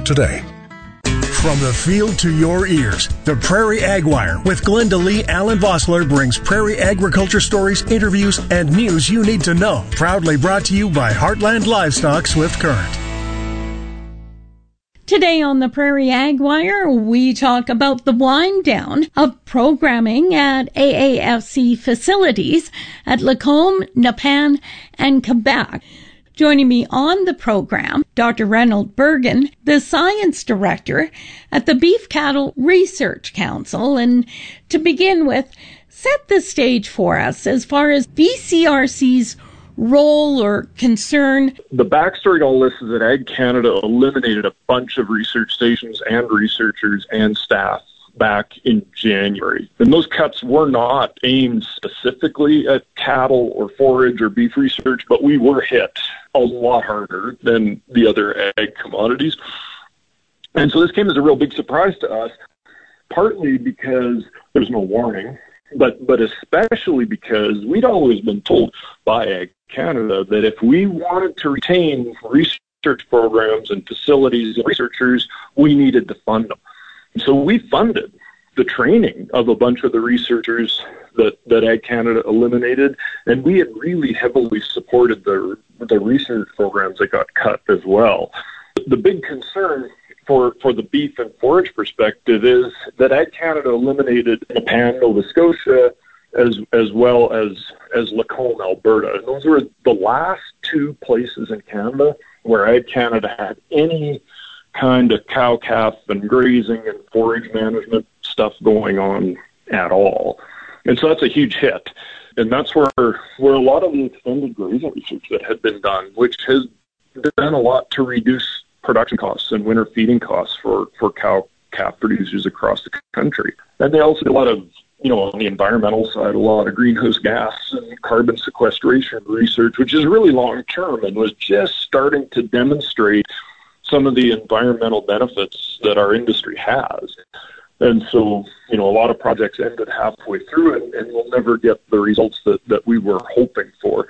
today. From the field to your ears, the Prairie Ag Wire with Glenda Lee Allen Vossler brings prairie agriculture stories, interviews, and news you need to know. Proudly brought to you by Heartland Livestock Swift Current. Today on the Prairie Ag Wire, we talk about the wind down of programming at AAFC facilities at Lacombe, Nepean, and Quebec. Joining me on the program, Dr. Reynold Bergen, the Science Director at the Beef Cattle Research Council. And to begin with, set the stage for us as far as BCRC's role or concern. The backstory to all this is that Ag Canada eliminated a bunch of research stations and researchers and staff back in January. And those cuts were not aimed specifically at cattle or forage or beef research, but we were hit a lot harder than the other ag commodities. And so this came as a real big surprise to us, partly because there's no warning, but especially because we'd always been told by Ag Canada that if we wanted to retain research programs and facilities and researchers, we needed to fund them. So we funded the training of a bunch of the researchers that Ag Canada eliminated, and we had really heavily supported the research programs that got cut as well. The big concern for the beef and forage perspective is that Ag Canada eliminated Nepean, Nova Scotia, as well as Lacombe, Alberta. And those were the last two places in Canada where Ag Canada had any kind of cow-calf and grazing and forage management stuff going on at all. And so that's a huge hit. And that's where a lot of the extended grazing research that had been done, which has done a lot to reduce production costs and winter feeding costs for cow-calf producers across the country. And they also did a lot of, on the environmental side, a lot of greenhouse gas and carbon sequestration research, which is really long-term and was just starting to demonstrate some of the environmental benefits that our industry has. And so, a lot of projects ended halfway through and we'll never get the results that we were hoping for.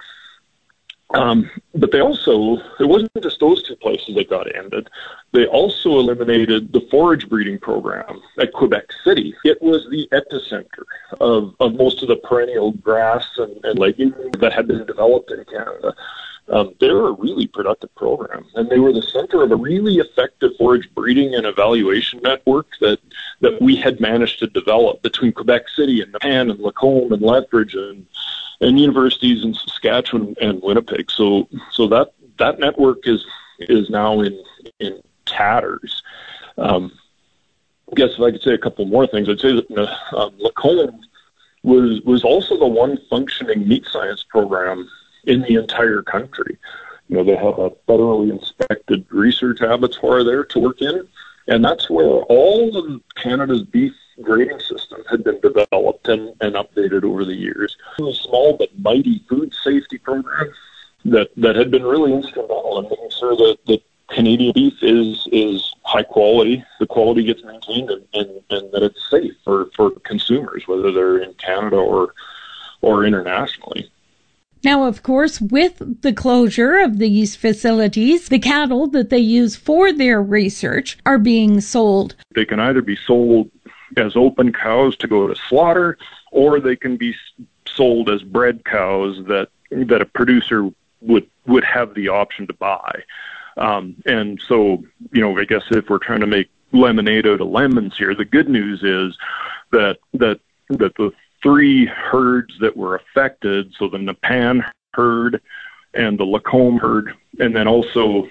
But they also, it wasn't just those two places that got ended. They also eliminated the forage breeding program at Quebec City. It was the epicenter of most of the perennial grass and legumes that had been developed in Canada. They were a really productive program, and they were the center of a really effective forage breeding and evaluation network that we had managed to develop between Quebec City and Nepean and Lacombe and Lethbridge and universities in Saskatchewan and Winnipeg. So that network is now in tatters. I guess if I could say a couple more things, I'd say that Lacombe was also the one functioning meat science program in the entire country. They have a federally inspected research abattoir there to work in, and that's where all of Canada's beef grading system had been developed and updated over the years. It was a small but mighty food safety program that had been really instrumental in making sure that Canadian beef is high quality, the quality gets maintained, and that it's safe for consumers, whether they're in Canada or internationally. Now, of course, with the closure of these facilities, the cattle that they use for their research are being sold. They can either be sold as open cows to go to slaughter, or they can be sold as bred cows that a producer would have the option to buy. And so, I guess if we're trying to make lemonade out of lemons here, the good news is that the three herds that were affected, so the Nepean herd and the Lacombe herd, and then also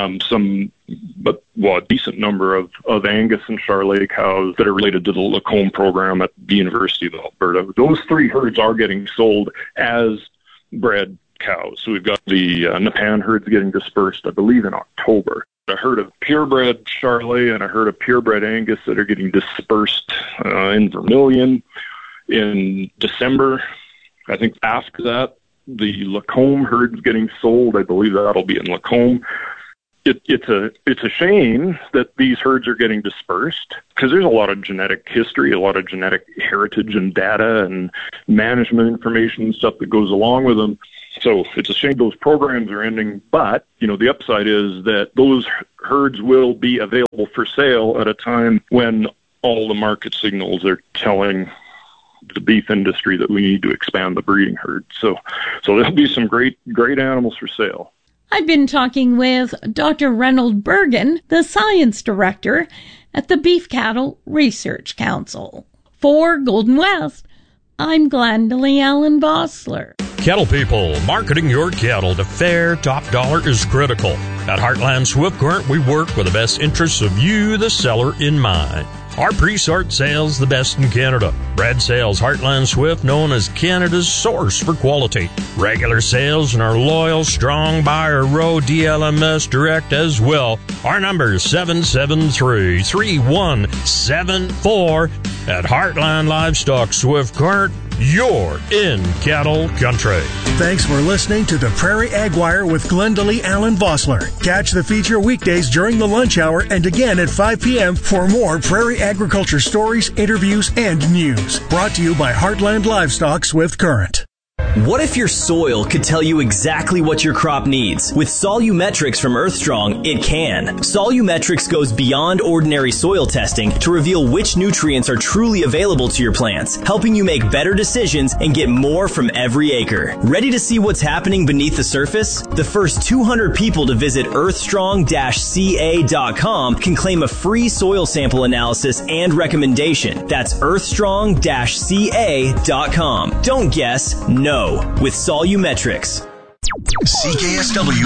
a decent number of Angus and Charolais cows that are related to the Lacombe program at the University of Alberta. Those three herds are getting sold as bred cows. So we've got the Nepean herds getting dispersed, I believe, in October. A herd of purebred Charolais and a herd of purebred Angus that are getting dispersed in Vermilion in December. I think after that, the Lacombe herd's getting sold. I believe that'll be in Lacombe. It's a shame that these herds are getting dispersed because there's a lot of genetic history, a lot of genetic heritage and data and management information and stuff that goes along with them. So it's a shame those programs are ending, but, the upside is that those herds will be available for sale at a time when all the market signals are telling the beef industry that we need to expand the breeding herd. So there'll be some great animals for sale. I've been talking with Dr. Reynold Bergen, the science director at the Beef Cattle Research Council. For Golden West, I'm Glendalee Allen Vossler. Cattle people, marketing your cattle to fair top dollar is critical. At Heartland Swift Current, we work with the best interests of you, the seller, in mind. Our pre-sort sales, the best in Canada. Bred sales, Heartland Swift, known as Canada's source for quality. Regular sales and our loyal, strong buyer row DLMS direct as well. Our number is 773-3174. At Heartland Livestock Swift Current, you're in cattle country. Thanks for listening to the Prairie Ag Wire with Glendalee Allen Vossler. Catch the feature weekdays during the lunch hour and again at 5 p.m. for more prairie agriculture stories, interviews, and news. Brought to you by Heartland Livestock Swift Current. What if your soil could tell you exactly what your crop needs? With Solumetrics from Earthstrong, it can. Solumetrics goes beyond ordinary soil testing to reveal which nutrients are truly available to your plants, helping you make better decisions and get more from every acre. Ready to see what's happening beneath the surface? The first 200 people to visit earthstrong-ca.com can claim a free soil sample analysis and recommendation. That's earthstrong-ca.com. Don't guess, know with Solumetrics. CKSW